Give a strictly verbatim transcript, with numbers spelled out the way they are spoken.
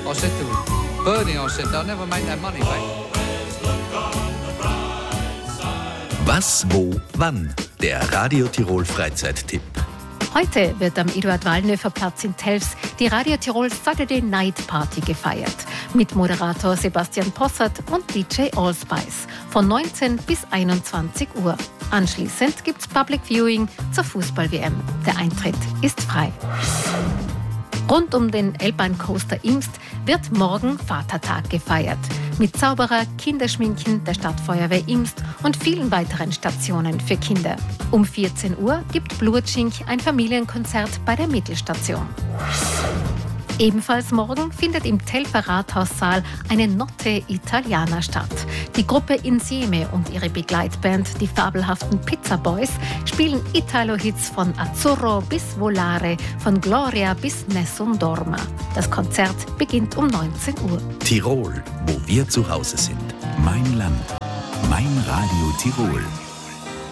I said to Bernie, I said, they'll never make that money back. Was, wo, wann? Der Radio Tirol Freizeittipp. Heute wird am Eduard-Wallnöfer-Platz in Telfs die Radio Tirol Saturday Night Party gefeiert. Mit Moderator Sebastian Possert und D J Allspice von neunzehn bis einundzwanzig Uhr. Anschließend gibt's Public Viewing zur Fußball-W M. Der Eintritt ist frei. Rund um den Elbahn-Coaster Imst wird morgen Vatertag gefeiert. Mit Zauberer, Kinderschminken, der Stadtfeuerwehr Imst und vielen weiteren Stationen für Kinder. Um vierzehn Uhr gibt Blutschink ein Familienkonzert bei der Mittelstation. Ebenfalls morgen findet im Telfer Rathaussaal eine Notte Italiana statt. Die Gruppe Insieme und ihre Begleitband, die fabelhaften Pizza Boys, spielen Italo-Hits von Azzurro bis Volare, von Gloria bis Nessun Dorma. Das Konzert beginnt um neunzehn Uhr. Tirol, wo wir zu Hause sind. Mein Land. Mein Radio Tirol.